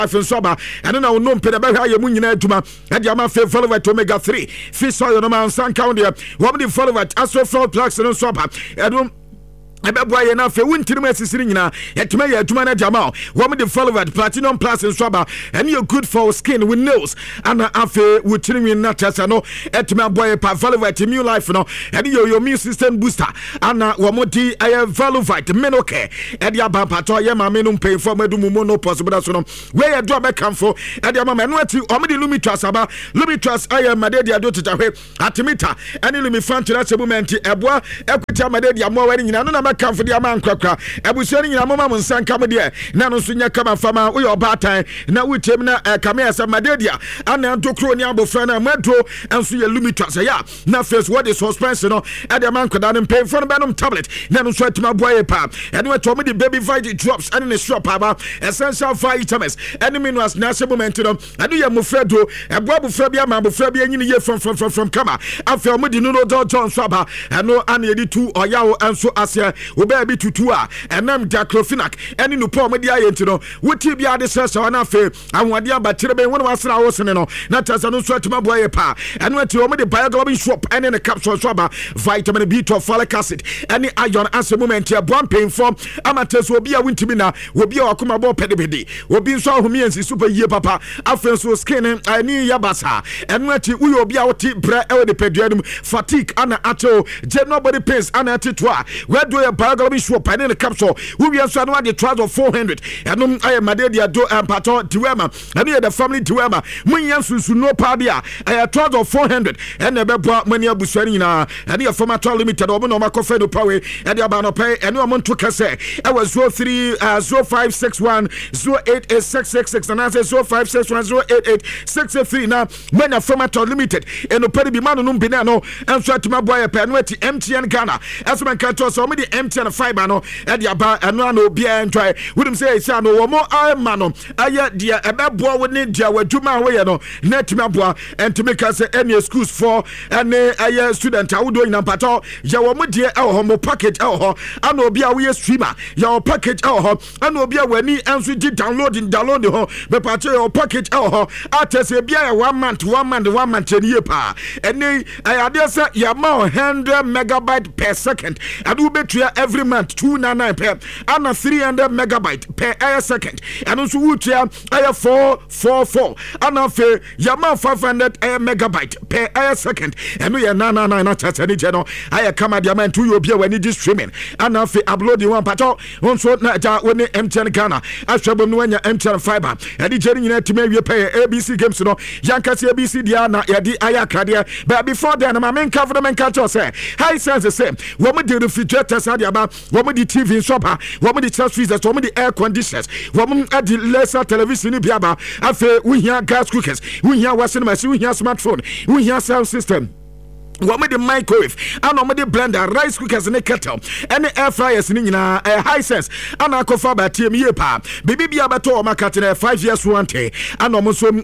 Soba, and then I will know Pedabaya Munina Duma, and Yamafe follow to Omega 3, Fish Oil, no San County, woman follow at Astro Flow Plus and Soba, and Ebeboy na fe wintiri mesisiri nyina yetuma ya aduma na jamal wo de followed platinum plus and swaba and you good for skin with nails and afe wutiri na tesa no etuma boy pa followed immune life no and your immune system booster and wo di followed menoke and ya ba pato ye ma menum pay for medumu no possible so no we ya do be come for and ya mama no ati o me de lumitras aba lumitras aye made dia do tetahwe atimita and lumi fantina sebumenti eboa ekwita made dia mo wani nyina no na come for the man kwakwa ebuso ni nyina mama munsan kam de na no so nya kama fama we obatan na wutem na kama esa madedia ana ntokro ni abofra na madro enso ye lumitras ya na face what is suspense no e de man kwada no pay for no tablet na no so atima boy pa e no to me the baby vitamin drops and in the shop aba essential vitamins and minerals na se moment no adu ye mofredo ebo abofra bia ma abofra bia nyini ye from kama afia mo di no don so aba no ana ye di tu oyawo enso asia obabi tutu a enam diclofenac eni no po mede ayenti no woti bia de sesa na fe anwade abatere ben wona wasra wo sene no na tasa no so atuma boye pa eno ati o mede bioglobin shop eni ne capsule so aba vitamin B12 folic acid eni iron as moment ya bon pain form amateso obi a wintimi na obi a wakoma bo pedebede obi nso ahomiensi super yie papa afenso skin ani yabasa eno ati uyo obi a woti bra e de peduanum fatigue ana ato general body pains ana atitwa where do your bioglobin shop and in the capsule we are so the trials of 400 and I am Madedia do pato diwema and the family diwema munyansu no padia I trials of 400 and the bebo many abusani na and your former limited or no makofe no power and the abano pay and no amount to kase I was 0561 088666 and I say 0561 088663 now when a former limited and no pay be man no binano and so to my boy penweti MTN Ghana as man can so many MTN fiber no e dia ba eno na obi entry wouldn't say say no wo mo ma no aye dia ebeboa wo ne dia wadwuma wo ye no na timi aboa entimi ka say any schools for any aye student awodo ina pato ya wo mo dia e ho mo package e ho ana obi a wo streamer ya wo package e ho ana obi a wani enso di download ho be pato your package e ho atese bia ya 1 month eniye pa eni ade say ya ma 100 megabyte per second adu betua every month 299 per and 300 megabyte per second and also wutia 444 and fe yama 500 megabyte per second and we na na chat any channel I come at diamond to you be when you streaming and fe upload one pato also na ja when MTN Ghana ashabo no nya MTN fiber and the journey na to me pay ABC games no yanka ABC dia na yadi ayaka dia but before then my main government catch us say high sense the same what we do refrigerators and about what we the TV shopper what we the chest freezers what we the air conditioners what we the lesser television biaba afa we hear gas cookers we hear washing machine we hear smartphone we hear sound system what made the microwave and what made the blender rice cookers and a kettle and the air fryers in high sense and I could for by TM pa baby be about to market 5 years warranty and almost